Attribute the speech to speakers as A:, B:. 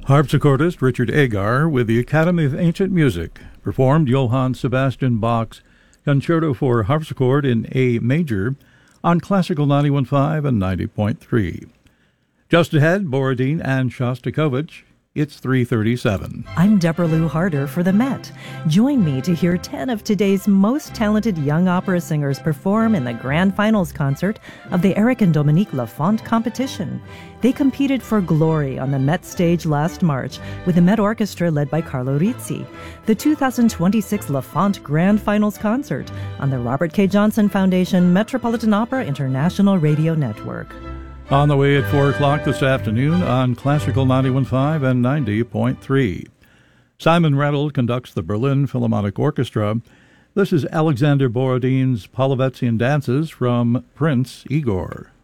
A: Harpsichordist Richard Agar with the Academy of Ancient Music performed Johann Sebastian Bach's Concerto for Harpsichord in A major on Classical 91.5 and 90.3. Just ahead, Borodin and Shostakovich. It's 3:37.
B: I'm Deborah Lou Harder for the Met. Join me to hear 10 of today's most talented young opera singers perform in the grand finals concert of the Eric and Dominique Lafont competition. They competed for glory on the Met stage last March with the Met Orchestra led by Carlo Rizzi. The 2026 Lafont Grand Finals concert on the Robert K. Johnson Foundation Metropolitan Opera International Radio Network.
A: On the way at 4 o'clock this afternoon on Classical 91.5 and 90.3. Simon Rattle conducts the Berlin Philharmonic Orchestra. This is Alexander Borodin's Polovetzian dances from Prince Igor.